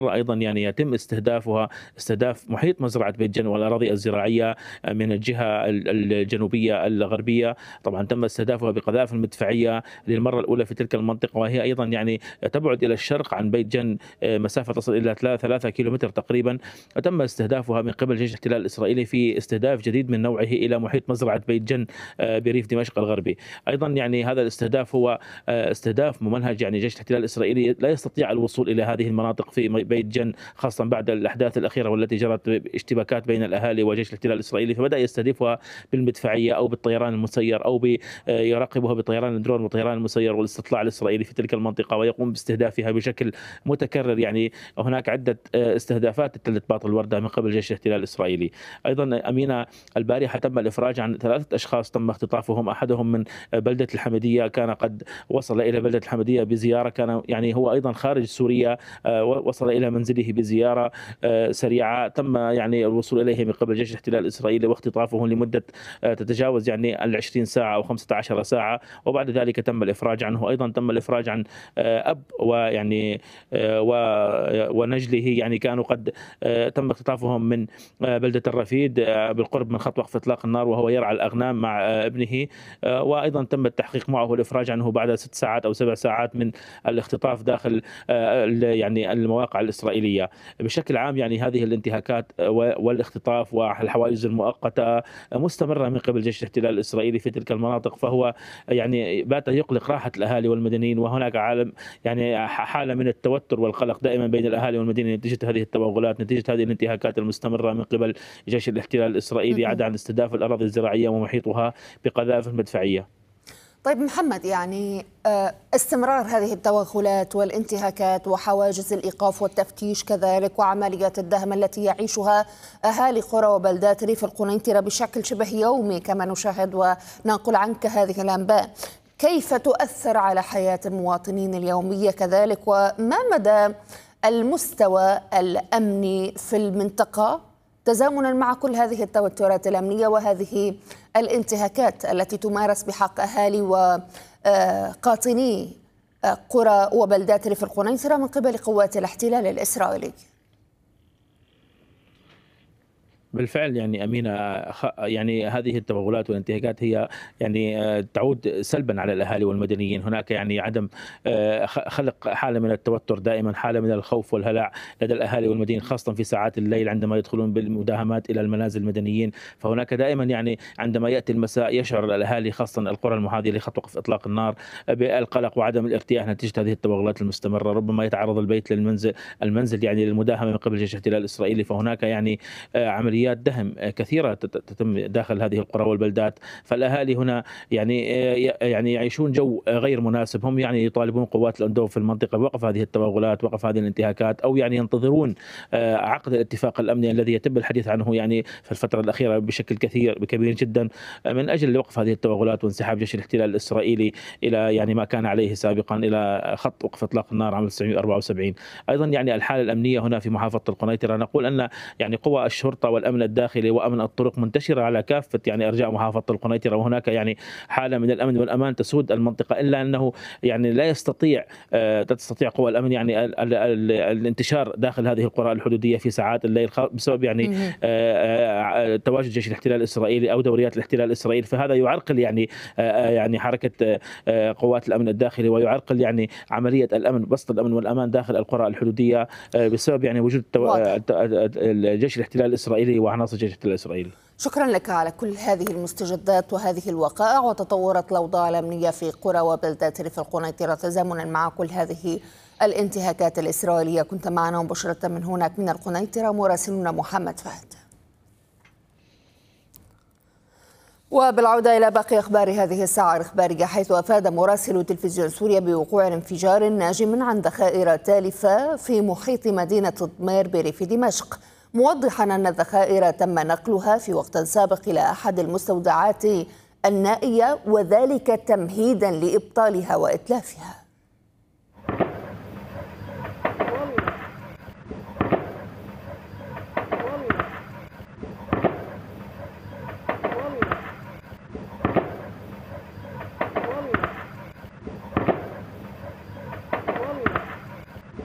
أيضا يعني يتم استهداف محيط مزرعة بيت جن والأراضي الزراعية من الجهة الجنوبية الغربية. طبعا تم استهدافها بقذائف المدفعية للمرة الأولى في تلك المنطقة، وهي أيضا يعني تبعد إلى الشرق عن بيت جن مسافة تصل إلى 3 كيلومتر تقريبا. وتم استهدافها من قبل جيش الاحتلال الإسرائيلي في استهداف جديد من نوعه إلى محيط مزرعة بيت جن بريف دمشق الغربي. أيضا يعني هذا الاستهداف هو استهداف ممنهج، يعني جيش الاحتلال الإسرائيلي لا يستطيع الوصول إلى هذه المناطق في بيت جن، خاصة بعد الأحداث الأخيرة والتي جرت اشتباكات بين الأهالي وجيش الاحتلال الإسرائيلي، فبدأ يستهدفها بالمدفعية أو بالطيران المسير أو يراقبها بطيران الدرون والطيران المسير والاستطلاع الإسرائيلي في تلك المنطقة، ويقوم باستهدافها بشكل متكرر. يعني هناك عدة استهدافات تلت باطل الوردة من قبل جيش الاحتلال الإسرائيلي. أيضا أمينة، البارحة تم الإفراج عن 3 أشخاص تم اختطافهم، أحدهم من بلدة الحمدية، كان قد وصل إلى بلدة الحمدية بزيارة، كان يعني هو أيضا خارج سوريا، وصل إلى منزله بزيارة سريعة، تم يعني الوصول إليه من قبل جيش الاحتلال الإسرائيلي واختطافه لمدة تتجاوز يعني 20 ساعة أو 15 ساعة، وبعد ذلك تم الإفراج عنه. أيضا تم الإفراج عن أب ويعني ونجله، يعني كانوا قد تم اختطافهم من بلدة الرفيد بالقرب من خط وقف إطلاق النار، وهو يرعى الأغنام مع ابنه. وأيضا تم التحقيق معه والإفراج عنه بعد 6 ساعات أو 7 ساعات من الاختطاف داخل يعني المواقع الإسرائيلية. بشكل عام يعني هذه الانتهاكات والاختطاف والحواجز المؤقتة مستمرة من قبل جيش الاحتلال الإسرائيلي في تلك المناطق، فهو يعني بات يقلق راحة الأهالي والمدنيين، وهناك عالم يعني حالة من التوتر والقلق دائما بين الأهالي والمدنيين نتيجة هذه التوغلات، نتيجة هذه الانتهاكات المستمرة من قبل جيش الاحتلال الإسرائيلي عدا عن استهداف الأراضي الزراعية ومحيطها بقذائف مدفعية. طيب محمد، يعني استمرار هذه التوغلات والانتهاكات وحواجز الإيقاف والتفتيش كذلك وعمليات الدهم التي يعيشها أهالي قرى وبلدات ريف القنيطرة بشكل شبه يومي كما نشاهد وننقل عنك هذه الأنباء، كيف تؤثر على حياة المواطنين اليومية كذلك، وما مدى المستوى الأمني في المنطقة تزامنا مع كل هذه التوترات الأمنية وهذه الانتهاكات التي تمارس بحق أهالي وقاطني قرى وبلدات ريف القنيطرة من قبل قوات الاحتلال الإسرائيلي؟ بالفعل يعني أمينة، يعني هذه التوغلات والانتهاكات هي يعني تعود سلبا على الأهالي والمدنيين. هناك يعني عدم خلق حالة من التوتر دائما، حالة من الخوف والهلع لدى الأهالي والمدنيين، خاصة في ساعات الليل عندما يدخلون بالمداهمات إلى المنازل المدنيين. فهناك دائما يعني عندما يأتي المساء يشعر الأهالي خاصة القرى المحاذية لخط وقف إطلاق النار بالقلق وعدم الارتياح نتيجة هذه التوغلات المستمرة. ربما يتعرض البيت المنزل يعني للمداهمة من قبل جيش الاحتلال الإسرائيلي، فهناك يعني عمليات دهم كثيرة تتم داخل هذه القرى والبلدات. فالأهالي هنا يعني يعيشون جو غير مناسب، هم يعني يطالبون قوات الأندوف في المنطقة بوقف هذه التوغلات، وقف هذه الانتهاكات، أو يعني ينتظرون عقد الاتفاق الأمني الذي يتم الحديث عنه يعني في الفترة الأخيرة بشكل كبير جدا من أجل وقف هذه التوغلات وانسحاب جيش الاحتلال الإسرائيلي إلى يعني ما كان عليه سابقا، إلى خط وقف إطلاق النار عام 1974. أيضا يعني الحالة الأمنية هنا في محافظة القنيطرة، نقول أن يعني قوى الشرطة والأمن الداخلي وأمن الطرق منتشرة على كافة يعني أرجاء محافظة القنيطرة، وهناك يعني حالة من الأمن والأمان تسود المنطقة، إلا أنه يعني لا تستطيع قوى الأمن يعني الانتشار داخل هذه القرى الحدودية في ساعات الليل بسبب يعني تواجد جيش الاحتلال الإسرائيلي أو دوريات الاحتلال الإسرائيلي. فهذا يعرقل يعني حركة قوات الأمن الداخلي، ويعرقل يعني عملية الأمن، بسط الأمن والأمان داخل القرى الحدودية بسبب يعني وجود جيش الاحتلال الإسرائيلي وعناصر جيش الاحتلال الإسرائيلي. شكرا لك على كل هذه المستجدات وهذه الوقائع وتطورت الأوضاع الأمنية في قرى وبلدات ريف القنيطرة تزامنا مع كل هذه الانتهاكات الإسرائيلية. كنت معنا مباشرة من هناك من القنيطرة مراسلنا محمد فهد. وبالعودة إلى باقي أخبار هذه الساعة الإخبارية، حيث أفاد مراسل تلفزيون سوريا بوقوع انفجار ناجم عن ذخائر تالفة في محيط مدينة ضمير بريف دمشق، موضحا أن الذخائر تم نقلها في وقت سابق إلى أحد المستودعات النائية، وذلك تمهيدا لإبطالها وإتلافها.